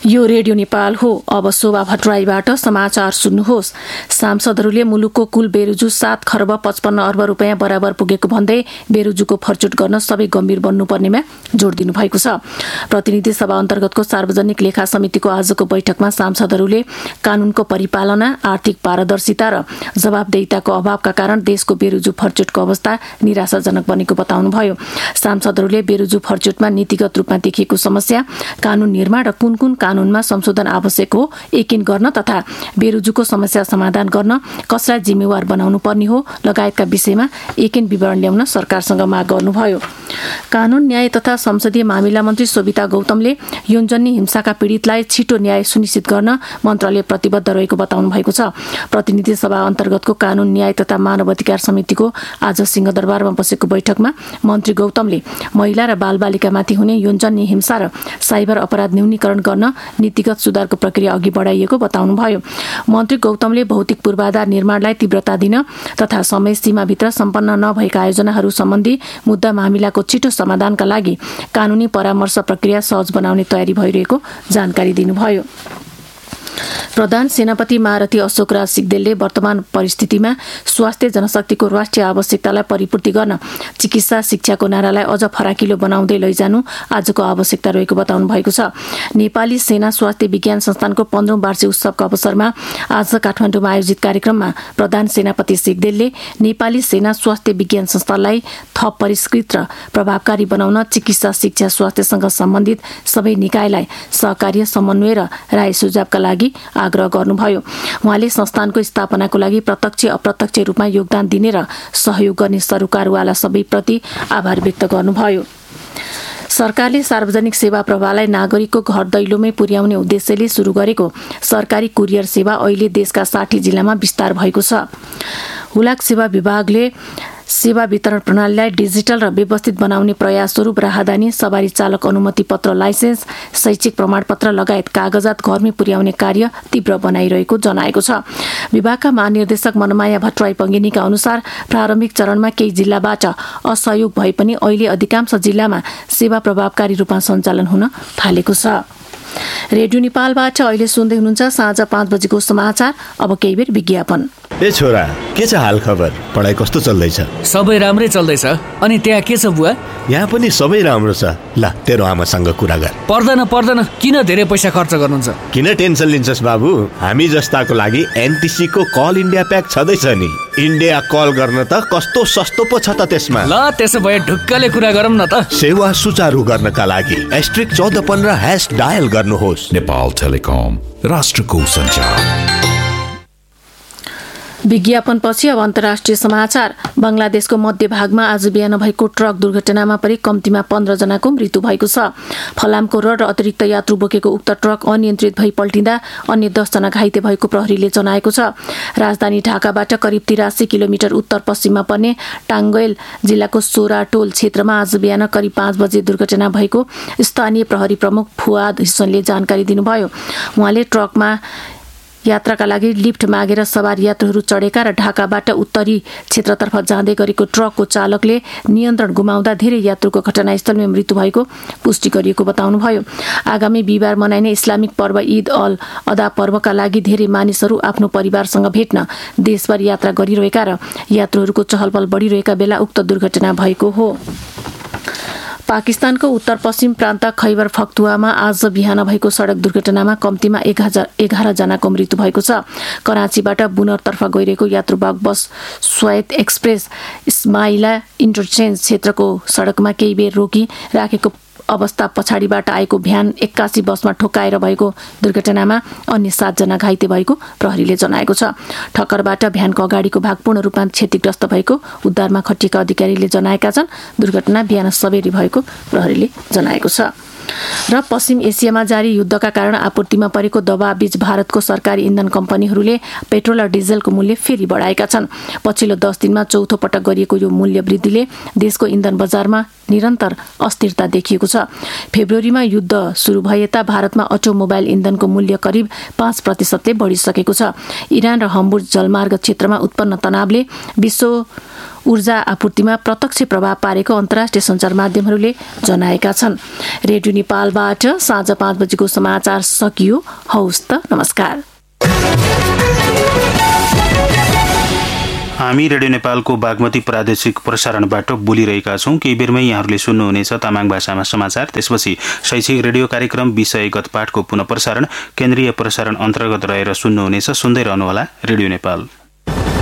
यो रेडियो नेपाल हो। अब शोभा भट्टराईबाट समाचार सुन्नुहोस्। सांसदहरूले मुलुकको कुल बेरुजु 7 खर्ब 55 अर्ब रुपियाँ बराबर पुगेको भन्दै बेरुजुको फरचुट गर्न सबै गम्भीर बन्नुपर्नेमा जोड दिनु भएको छ। प्रतिनिधि सभा अन्तर्गतको सार्वजनिक लेखा समितिको आजको बैठकमा सांसदहरूले कानूनको परिपालना, आर्थिक पारदर्शिता र जवाबदेहिताको अभावका कारण देशको बेरुजु फरचुटको अवस्था निराशाजनक बनेको बताउनुभयो। सांसदहरूले बेरुजु फरचुटमा नीतिगत रूपमा देखिएको समस्या, कानून निर्माण र कुन कुन कानूनमा संशोधन आवश्यक हो यकिन गर्न तथा बेरुजुको समस्या समाधान गर्न कसलाई जिम्मेवार बनाउनु पर्ने हो लगायतका विषयमा यकिन विवरण ल्याउन सरकारसँग माग गर्नुभयो। कानून, न्याय तथा संसदीय मामिला मन्त्री शोभिता गौतमले यौनजन्य हिंसाका पीडितलाई छिटो न्याय सुनिश्चित गर्न मन्त्रालय प्रतिबद्ध रहेको बताउनु भएको छ। प्रतिनिधि सभा अन्तर्गतको कानून, न्याय तथा मानव अधिकार समितिको आज सिंहदरबारमा बसेको बैठकमा मन्त्री गौतमले महिला र बालबालिकामाथि हुने यौनजन्य हिंसा र साइबर अपराध न्यूनीकरण गर्न नीतिगत सुधारको प्रक्रिया अघि बढाइएको बताउनुभयो। मन्त्री गौतमले भौतिक पूर्वाधार निर्माणलाई तीव्रता दिन तथा समय सीमाभित्र सम्पन्न नभएका आयोजनाहरू सम्बन्धी मुद्दा मामिलाको छिटो समाधानका लागि कानूनी परामर्श प्रक्रिया सहज बनाउने तयारी भइरहेको जानकारी दिनुभयो। प्रधान सेनापति महारथी अशोकराज सिग्देलले वर्तमान परिस्थितिमा स्वास्थ्य जनशक्तिको राष्ट्रिय आवश्यकतालाई परिपूर्ति गर्न चिकित्सा शिक्षाको नारालाई अझ फराकिलो बनाउँदै लैजानु आजको आवश्यकता रहेको बताउनु भएको छ। नेपाली सेना स्वास्थ्य विज्ञान संस्थानको 15औं वार्षिक उत्सवको अवसरमा आज काठमाडौँमा आयोजित कार्यक्रममा प्रधान सेनापति सिग्देलले नेपाली सेना स्वास्थ्य विज्ञान संस्थानलाई थप परिष्कृत र प्रभावकारी बनाउन चिकित्सा शिक्षा स्वास्थ्यसँग सम्बन्धित सबै निकायलाई सहकार्य, समन्वय र राय सुझावका लागि आग्रह गर्नुभयो। उहाँले संस्थानको स्थापनाको लागि प्रत्यक्ष अप्रत्यक्ष रूपमा योगदान दिने र सहयोग गर्ने सरोकारवाला सबैप्रति आभार व्यक्त गर्नुभयो। सरकारले सार्वजनिक सेवा प्रवाहलाई नागरिकको घर दैलोमै पुर्याउने उद्देश्यले सुरु गरेको सरकारी कुरियर सेवा अहिले देशका 60 जिल्लामा विस्तार भएको छ। हुलाक सेवा विभागले सेवा वितरण प्रणालीलाई डिजिटल र व्यवस्थित बनाउने प्रयास स्वरूप राहदानी, सवारी चालक अनुमति पत्र, लाइसेन्स, शैक्षिक प्रमाणपत्र लगायत कागजात घरमै पुर्याउने कार्य तीव्र बनाइरहेको जनाएको छ। विभागका महानिर्देशक मनमाया भट्टराई पङ्गिनीका अनुसार प्रारम्भिक चरणमा केही जिल्लाबाट असहयोग भए पनि अहिले अधिकांश जिल्लामा सेवा प्रभावकारी रूपमा सञ्चालन हुन थालेको छ। रेडियो नेपालबाट अहिले सुन्दै हुनुहुन्छ साँझ 5 बजेको समाचार। अब केही बेर विज्ञापन। ए छोरा, के छ हाल खबर? पढाइ कस्तो चल्दैछ? सबै राम्रै चल्दैछ। अनि त्यहाँ के छ बुवा? यहाँ पनि सबै राम्रो छ। ल, तेरो आमासँग कुरा गर। पर्दैन, किन धेरै पैसा खर्च गर्नुहुन्छ? किन टेन्सन लिन्छस् बाबु? हामी जस्ताको लागि एनटिसी को कल इन्डिया प्याक छँदैछ नि। इन्डिया कल गर्न त कस्तो सस्तो पो छ त त्यसमा। ल, त्यसो भए ढुक्कले कुरा गरौँ न त। सेवा सुचारू गर्नका लागि *1415# डायल गर्नुहोस्। नेपाल टेलिकम, राष्ट्रको सञ्चार। विज्ञापनपछि अब अन्तर्राष्ट्रिय समाचार। बङ्गलादेशको मध्य भागमा आज बिहान भएको ट्रक दुर्घटनामा परि कम्तीमा 15 जनाको मृत्यु भएको छ। फलामको रड र अतिरिक्त यात्रु बोकेको उक्त ट्रक अनियन्त्रित भई पल्टिँदा अन्य 10 जना घाइते भएको प्रहरीले जनाएको छ। राजधानी ढाकाबाट करिब 83 किलोमिटर उत्तर पश्चिममा पर्ने टाङ्गेल जिल्लाको सोराटोल क्षेत्रमा आज बिहान करिब 5 बजे दुर्घटना भएको स्थानीय प्रहरी प्रमुख फुआद हिसनले जानकारी दिनुभयो। उहाँले ट्रकमा यात्राका लागि लिफ्ट मागेर सवार यात्रुहरू चढेका र ढाकाबाट उत्तरी क्षेत्रतर्फ जाँदै गरेको ट्रकको चालकले नियन्त्रण गुमाउँदा धेरै यात्रुको घटनास्थलमै मृत्यु भएको पुष्टि गरिएको बताउनुभयो। आगामी बिहिबार मनाइने इस्लामिक पर्व ईद अल अदा पर्वका लागि धेरै मानिसहरू आफ्नो परिवारसँग भेट्न देशभर यात्रा गरिरहेका र यात्रुहरूको चहलपहल बढिरहेका बेला उक्त दुर्घटना भएको हो। पाकिस्तानको उत्तर पश्चिम प्रान्त खैबर पख्तुनमा आज बिहान भएको सडक दुर्घटनामा कम्तीमा 11 जनाको मृत्यु भएको छ। कराँचीबाट बुनरतर्फ गइरहेको यात्रुवाहक बस स्वायत्त एक्सप्रेस इस्माइला इन्टरचेन्ज क्षेत्रको सडकमा केही बेर रोकी राखेको अवस्था पछाडिबाट आएको भ्यान 81 बसमा ठोक्काएर भएको दुर्घटनामा अन्य 7 जना घाइते भएको प्रहरीले जनाएको छ। ठक्करबाट भ्यानको अगाडिको भाग पूर्ण रूपमा क्षतिग्रस्त भएको उद्धारमा खटिएका अधिकारीले जनाएका छन्। दुर्घटना बिहान सबेरी भएको प्रहरीले जनाएको छ। र पश्चिम एसियामा जारी युद्धका कारण आपूर्तिमा परेको दबावबीच भारतको सरकारी इन्धन कम्पनीहरूले पेट्रोल र डिजेलको मूल्य फेरि बढाएका छन्। पछिल्लो 10 दिनमा चौथो पटक गरिएको यो मूल्य वृद्धिले देशको इन्धन बजारमा निरन्तर अस्थिरता देखिएको छ। फेब्रुअरीमा युद्ध सुरु भए यता भारतमा अटोमोबाइल इन्धनको मूल्य करिब 5% बढिसकेको छ। इरान र हम्बुर्ग जलमार्ग क्षेत्रमा उत्पन्न तनावले विश्व ऊर्जा आपूर्तिमा प्रत्यक्ष प्रभाव पारेको अन्तर्राष्ट्रिय सञ्चार माध्यमहरूले जनाएका छन्। रेडियो नेपालबाट साँझ 5 बजेको समाचार सकियो। हौस् त, नमस्कार। हामी रेडियो नेपालको बागमती प्रादेशिक प्रसारणबाट बोलिरहेका छौं। केही बेरमै यहाँहरूले सुन्नुहुनेछ तामाङ भाषामा समाचार। त्यसपछि शैक्षिक रेडियो कार्यक्रम विषयगत पाठको पुनः प्रसारण केन्द्रीय प्रसारण अन्तर्गत रहेर सुन्नुहुनेछ। सुन्दै रहनुहोला रेडियो नेपाल।